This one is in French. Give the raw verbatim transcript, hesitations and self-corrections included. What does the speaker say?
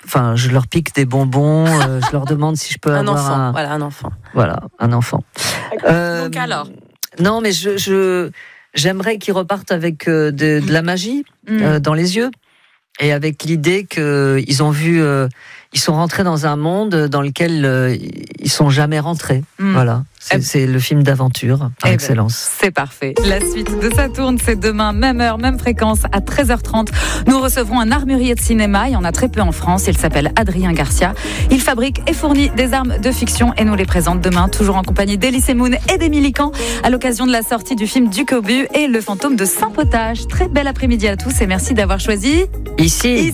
enfin, je leur pique des bonbons, euh, je leur demande si je peux un avoir enfant. un, Voilà, un enfant. voilà, un enfant. Euh, Donc alors. Non, mais je, je j'aimerais qu'ils repartent avec euh, de, de la magie mmh. euh, dans les yeux et avec l'idée qu'ils ont vu, euh, ils sont rentrés dans un monde dans lequel euh, ils sont jamais rentrés. Mmh. Voilà. C'est, c'est le film d'aventure par eh excellence. Ben, c'est parfait. La suite de Ça tourne, c'est demain, même heure, même fréquence, à treize heures trente. Nous recevrons un armurier de cinéma. Il y en a très peu en France. Il s'appelle Adrien Garcia. Il fabrique et fournit des armes de fiction et nous les présente demain, toujours en compagnie d'Elysée Moon et d'Émilie Camp, à l'occasion de la sortie du film Duc Obus et Le fantôme de Saint-Potage. Très bel après-midi à tous et merci d'avoir choisi ici.